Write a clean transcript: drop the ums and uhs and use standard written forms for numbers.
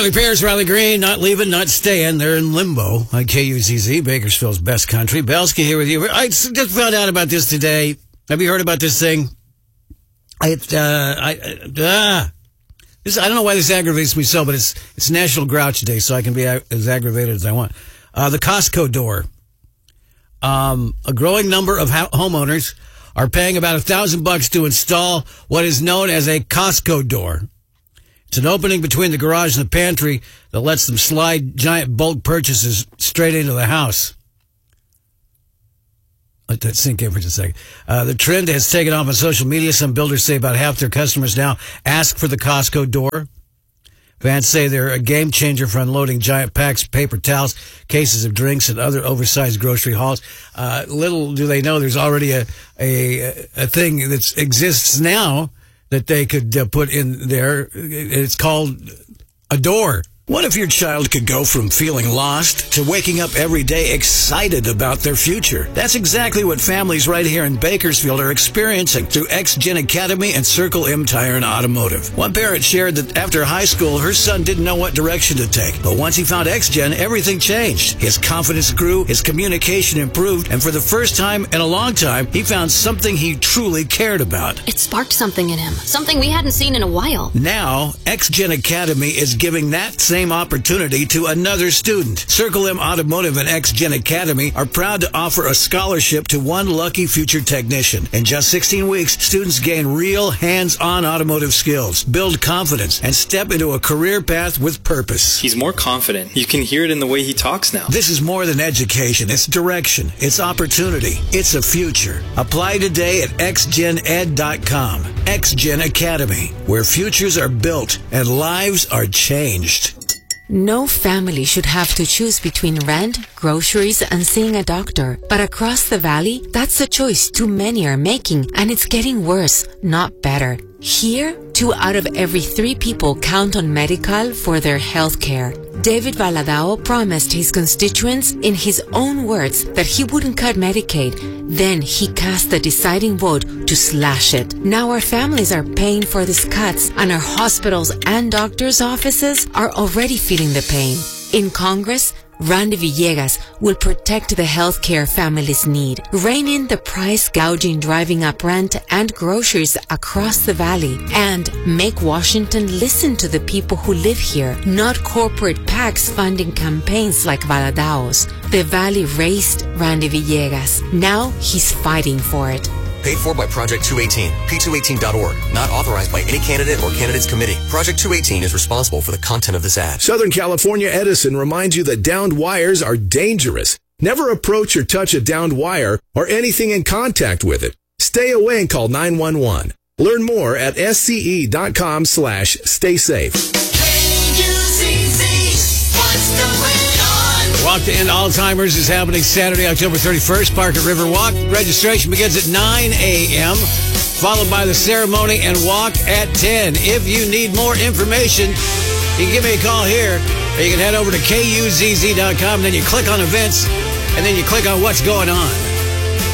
Riley Pierce, Riley Green, not leaving, not staying. They're in limbo on KUZZ, Bakersfield's best country. Belsky here with you. I just found out about this today. Have you heard about this thing? I don't know why this aggravates me so, but it's National Grouch Day, so I can be as aggravated as I want. The Costco door. A growing number of homeowners are paying about $1,000 to install what is known as a Costco door. It's an opening between the garage and the pantry that lets them slide giant bulk purchases straight into the house. Let that sink in for just a second. The trend has taken off on social media. Some builders say about half their customers now ask for the Costco door. Fans say they're a game changer for unloading giant packs of paper towels, cases of drinks, and other oversized grocery hauls. Little do they know there's already a thing that exists now that they could put in there. It's called a door. What if your child could go from feeling lost to waking up every day excited about their future? That's exactly what families right here in Bakersfield are experiencing through XGen Academy and Circle M Tire and Automotive. One parent shared that after high school, her son didn't know what direction to take. But once he found XGen, everything changed. His confidence grew, his communication improved, and for the first time in a long time, he found something he truly cared about. It sparked something in him, something we hadn't seen in a while. Now, XGen Academy is giving that same opportunity to another student. Circle M Automotive and XGen Academy are proud to offer a scholarship to one lucky future technician. In just 16 weeks, students gain real hands-on automotive skills, build confidence, and step into a career path with purpose. He's more confident. You can hear it in the way he talks now. This is more than education. It's direction. It's opportunity. It's a future. Apply today at xgened.com. XGen Academy, where futures are built and lives are changed. No family should have to choose between rent, groceries, and seeing a doctor. But across the valley, that's a choice too many are making, and it's getting worse, not better. Here, 2 out of every 3 people count on Medi-Cal for their health care. David Valadao promised his constituents, in his own words, that he wouldn't cut Medicaid. Then he cast the deciding vote to slash it. Now our families are paying for these cuts, and our hospitals and doctors' offices are already feeling the pain. In Congress, Randy Villegas will protect the health care families need, rein in the price gouging driving up rent and groceries across the valley, and make Washington listen to the people who live here, not corporate PACs funding campaigns like Valadao's. The valley raised Randy Villegas. Now he's fighting for it. Paid for by Project 218, p218.org. Not authorized by any candidate or candidates committee. Project 218 is responsible for the content of this ad. Southern California Edison reminds you that downed wires are dangerous. Never approach or touch a downed wire or anything in contact with it. Stay away and call 911. Learn more at sce.com/stay safe. Walk to End Alzheimer's is happening Saturday, October 31st, Park at Riverwalk. Registration begins at 9 a.m., followed by the ceremony and walk at 10. If you need more information, you can give me a call here, or you can head over to KUZZ.com, and then you click on events, and then you click on what's going on.